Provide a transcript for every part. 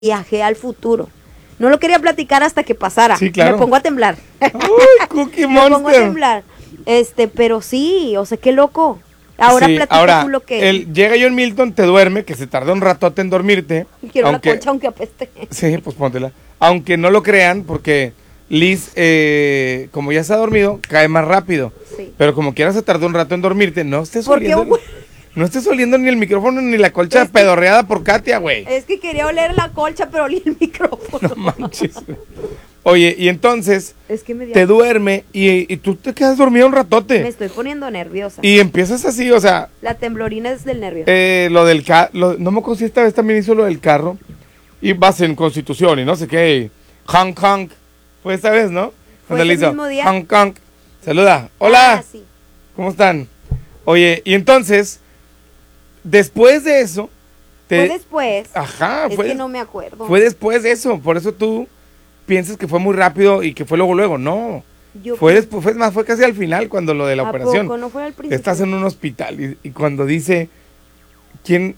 viajé al futuro. No lo quería platicar hasta que pasara. Sí, claro. Me pongo a temblar. Uy, Cookie Me pongo a Monster. temblar. Pero sí, o sea, qué loco. Ahora Sí, platica ahora, tú lo que... llega John Milton, te duerme, que se tarda un ratote en dormirte. Quiero aunque, la colcha aunque apeste. Sí, pues póntela. Aunque no lo crean, porque Liz, como ya se ha dormido, cae más rápido. Sí. Pero como quiera se tardó un rato en dormirte, no estés ¿Por qué, oliendo. güey? No estés oliendo ni el micrófono ni la colcha Es que- pedorreada por Katia, güey. Es que quería oler la colcha, pero olí el micrófono. No manches. Oye, y entonces Es que me dio... te duerme y tú te quedas dormido un Me ratote. estoy poniendo nerviosa. Y empiezas así, o sea, La temblorina es del nervio. lo del carro, no me acuerdo si esta vez también hizo lo del carro. Y vas en Constitución y no sé qué. Hong Kong. Fue esta vez, ¿no? ¿Fue Cuando le ese hizo mismo día? Hong Kong. Saluda. Hola. Ah, sí. ¿Cómo están? Oye, y entonces, después de eso, Fue después. Ajá, Es que no me acuerdo. fue después de eso. Por eso tú piensas que fue muy rápido y que fue luego. No. Yo Fue después, fue casi al final cuando lo de la ¿A operación. poco? ¿No fue al principio? Estás en un hospital y cuando dice quién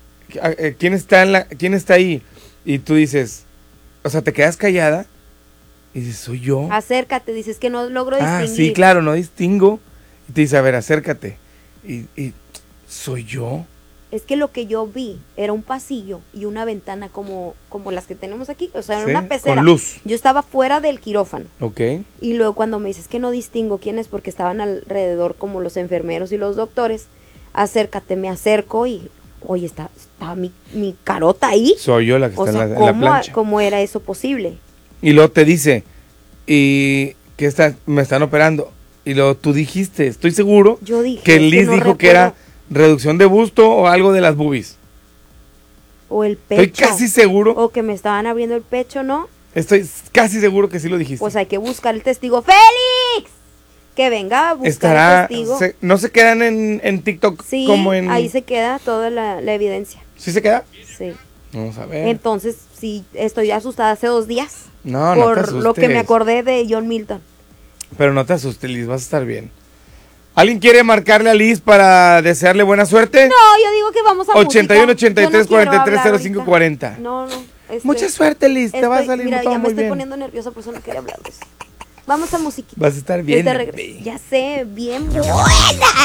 está ahí y tú dices, o sea, te quedas callada y dices, soy yo. Acércate, dices que no logro distinguir. Sí, claro, no distingo. Y te dice, a ver, acércate. Y soy yo. Es que lo que yo vi era un pasillo y una ventana como las que tenemos aquí, o sea, era Sí, una pecera. con luz. Yo estaba fuera del quirófano. Ok. Y luego cuando me dices que no distingo quién es porque estaban alrededor como los enfermeros y los doctores, acércate, me acerco y, oye, está mi carota ahí. Soy yo la que O está sea, en la plancha. ¿cómo era eso posible? Y luego te dice, y que me están operando. Y luego tú dijiste, estoy seguro Yo dije, que es que Liz no dijo que era reducción de busto o algo de las boobies. O el pecho. Estoy casi seguro. O que me estaban abriendo el pecho, ¿no? Estoy casi seguro que sí lo dijiste. Pues hay que buscar el testigo. ¡Félix! Que venga a buscar el testigo. ¿No se quedan en TikTok Sí, como en...? ahí se queda toda la evidencia. ¿Sí se queda? Sí. Vamos a ver. Entonces, sí, estoy asustada hace 2 días. No te por asustes. lo que me acordé de John Milton. Pero no te asustes, Liz, vas a estar bien. ¿Alguien quiere marcarle a Liz para desearle buena suerte? No, yo digo que vamos a 81 música. 83 Yo no quiero 43 hablar 05 ahorita. 40. No. Mucha suerte, Liz, te va a salir mira, todo ya me muy estoy bien. poniendo nerviosa, por eso no quería hablar de eso. Vamos a musiquita. Vas a estar bien. Ahorita regreso. Ya sé, bien buena.